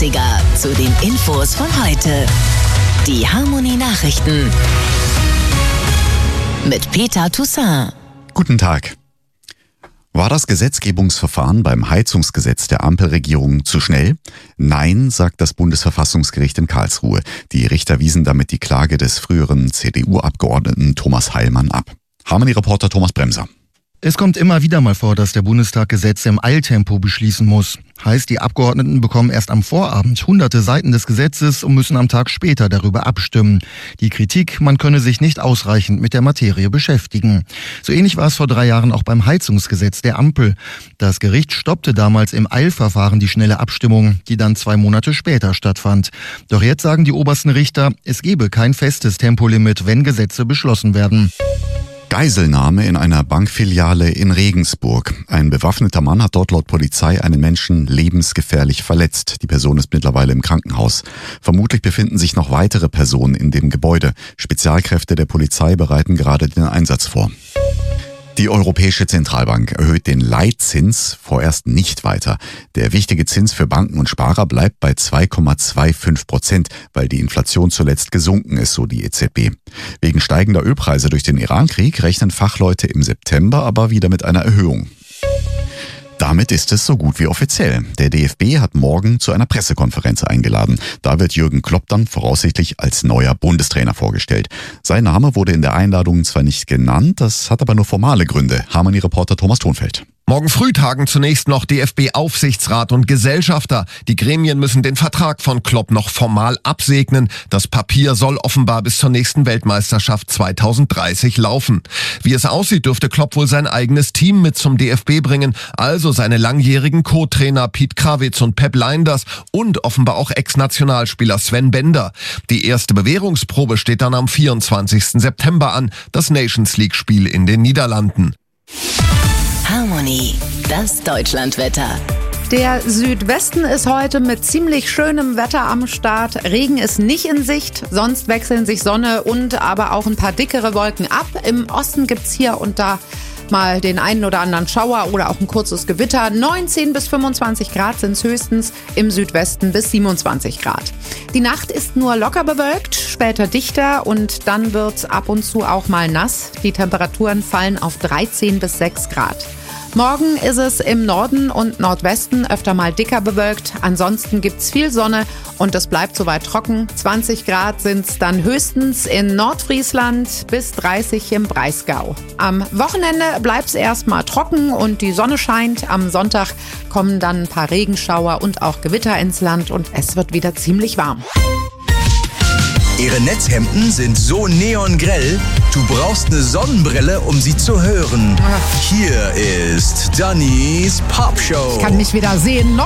Klassiker zu den Infos von heute. Die Harmony Nachrichten mit Peter Toussaint. Guten Tag. War das Gesetzgebungsverfahren beim Heizungsgesetz der Ampelregierung zu schnell? Nein, sagt das Bundesverfassungsgericht in Karlsruhe. Die Richter wiesen damit die Klage des früheren CDU-Abgeordneten Thomas Heilmann ab. Harmony-Reporter Thomas Bremser. Es kommt immer wieder mal vor, dass der Bundestag Gesetze im Eiltempo beschließen muss. Heißt, die Abgeordneten bekommen erst am Vorabend hunderte Seiten des Gesetzes und müssen am Tag später darüber abstimmen. Die Kritik, man könne sich nicht ausreichend mit der Materie beschäftigen. So ähnlich war es vor 3 Jahren auch beim Heizungsgesetz der Ampel. Das Gericht stoppte damals im Eilverfahren die schnelle Abstimmung, die dann 2 Monate später stattfand. Doch jetzt sagen die obersten Richter, es gebe kein festes Tempolimit, wenn Gesetze beschlossen werden. Geiselnahme in einer Bankfiliale in Regensburg. Ein bewaffneter Mann hat dort laut Polizei einen Menschen lebensgefährlich verletzt. Die Person ist mittlerweile im Krankenhaus. Vermutlich befinden sich noch weitere Personen in dem Gebäude. Spezialkräfte der Polizei bereiten gerade den Einsatz vor. Die Europäische Zentralbank erhöht den Leitzins vorerst nicht weiter. Der wichtige Zins für Banken und Sparer bleibt bei 2,25%, weil die Inflation zuletzt gesunken ist, so die EZB. Wegen steigender Ölpreise durch den Irankrieg rechnen Fachleute im September aber wieder mit einer Erhöhung. Damit ist es so gut wie offiziell. Der DFB hat morgen zu einer Pressekonferenz eingeladen. Da wird Jürgen Klopp dann voraussichtlich als neuer Bundestrainer vorgestellt. Sein Name wurde in der Einladung zwar nicht genannt, das hat aber nur formale Gründe. Harmony-Reporter Thomas Thonfeld. Morgen früh tagen zunächst noch DFB-Aufsichtsrat und Gesellschafter. Die Gremien müssen den Vertrag von Klopp noch formal absegnen. Das Papier soll offenbar bis zur nächsten Weltmeisterschaft 2030 laufen. Wie es aussieht, dürfte Klopp wohl sein eigenes Team mit zum DFB bringen. Also seine langjährigen Co-Trainer Piet Krawitz und Pep Lijnders und offenbar auch Ex-Nationalspieler Sven Bender. Die erste Bewährungsprobe steht dann am 24. September an. Das Nations-League-Spiel in den Niederlanden. Harmony, das Deutschlandwetter. Der Südwesten ist heute mit ziemlich schönem Wetter am Start. Regen ist nicht in Sicht, sonst wechseln sich Sonne und aber auch ein paar dickere Wolken ab. Im Osten gibt's hier und da mal den einen oder anderen Schauer oder auch ein kurzes Gewitter. 19 bis 25 Grad sind es höchstens, im Südwesten bis 27 Grad. Die Nacht ist nur locker bewölkt, später dichter und dann wird's ab und zu auch mal nass. Die Temperaturen fallen auf 13 bis 6 Grad. Morgen ist es im Norden und Nordwesten öfter mal dicker bewölkt. Ansonsten gibt's viel Sonne und es bleibt soweit trocken. 20 Grad sind's dann höchstens in Nordfriesland bis 30 im Breisgau. Am Wochenende bleibt's erstmal trocken und die Sonne scheint. Am Sonntag kommen dann ein paar Regenschauer und auch Gewitter ins Land und es wird wieder ziemlich warm. Ihre Netzhemden sind so neongrell, du brauchst eine Sonnenbrille, um sie zu hören. Hier ist Dannys Popshow. Ich kann mich wieder sehen.